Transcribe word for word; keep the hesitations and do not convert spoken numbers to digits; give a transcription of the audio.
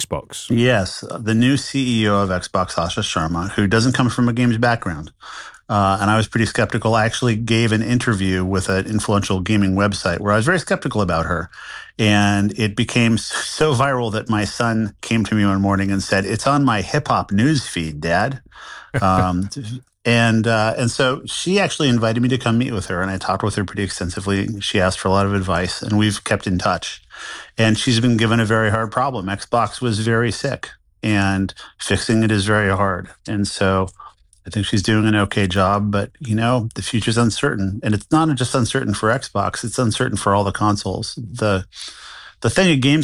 Xbox. Yes, the new C E O of Xbox, Sasha Sharma, who doesn't come from a games background. Uh, and I was pretty skeptical. I actually gave an interview with an influential gaming website where I was very skeptical about her. And it became so viral that my son came to me one morning and said, "It's on my hip hop news feed, Dad." Um, and uh, and so she actually invited me to come meet with her, and I talked with her pretty extensively. She asked for a lot of advice, and we've kept in touch. And she's been given a very hard problem. Xbox was very sick, and fixing it is very hard. And so I think she's doing an okay job, but, you know, the future's uncertain. And it's not just uncertain for Xbox, it's uncertain for all the consoles. The the thing a games